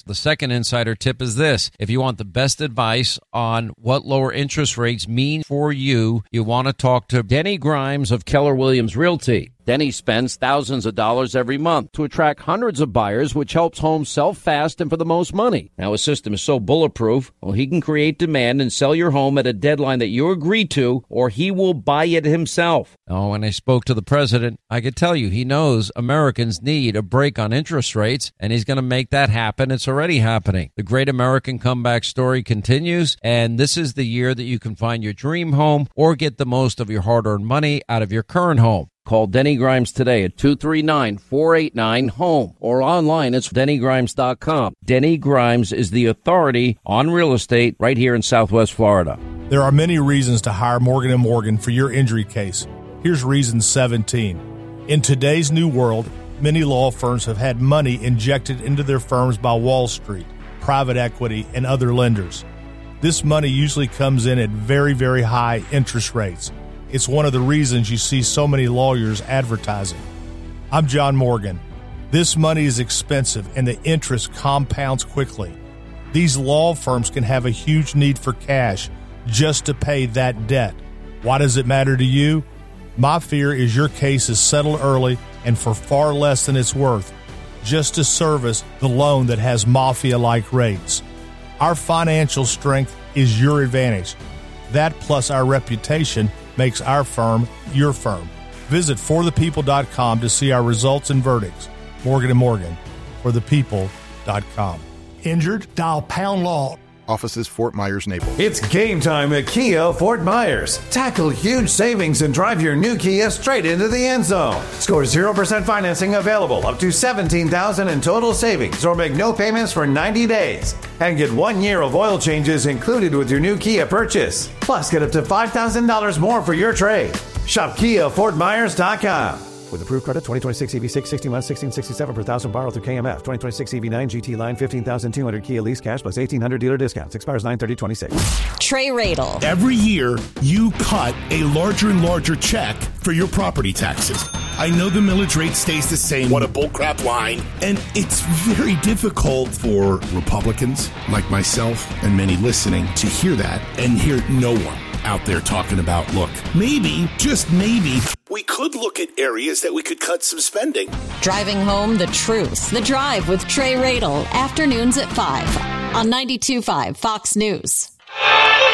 The second insider tip is this. If you want the best advice on what lower interest rates mean for you, you want to talk to Denny Grimes of Keller Williams Realty. Denny spends thousands of dollars every month to attract hundreds of buyers, which helps homes sell fast and for the most money. Now, his system is so bulletproof, well, he can create demand and sell your home at a deadline that you agree to, or he will buy it himself. Oh, when I spoke to the president, I could tell you he knows Americans need a break on interest rates, and he's going to make that happen. It's already happening. The great American comeback story continues, and this is the year that you can find your dream home or get the most of your hard-earned money out of your current home. Call Denny Grimes today at 239-489-HOME or online at DennyGrimes.com. Denny Grimes is the authority on real estate right here in Southwest Florida. There are many reasons to hire Morgan & Morgan for your injury case. Here's reason 17. In today's new world, many law firms have had money injected into their firms by Wall Street, private equity, and other lenders. This money usually comes in at very, very high interest rates. It's one of the reasons you see so many lawyers advertising. I'm John Morgan. This money is expensive and the interest compounds quickly. These law firms can have a huge need for cash just to pay that debt. Why does it matter to you? My fear is your case is settled early and for far less than it's worth, just to service the loan that has mafia-like rates. Our financial strength is your advantage. That plus our reputation makes our firm your firm. Visit forthepeople.com to see our results and verdicts. Morgan & Morgan, forthepeople.com. Injured? Dial pound law. Offices Fort Myers, Naples. It's game time at Kia Fort Myers. Tackle huge savings and drive your new Kia straight into the end zone. Score 0% financing available, up to $17,000 in total savings, or make no payments for 90 days. And get 1 year of oil changes included with your new Kia purchase. Plus, get up to $5,000 more for your trade. Shop KiaFortMyers.com. With approved credit, 2026 EV6, 60 months, 1667 per thousand borrowed through KMF. 2026 EV9 GT line, 15,200 Kia lease cash plus 1,800 dealer discounts. Expires 9/30/26. Trey Radel. Every year, you cut a larger and larger check for your property taxes. I know the millage rate stays the same. What a bullcrap line. And it's very difficult for Republicans like myself and many listening to hear that and hear no one out there talking about, look, maybe, just maybe, we could look at areas that we could cut some spending. Driving home the truth. The Drive with Trey Radel. Afternoons at 5 on 92.5 Fox News.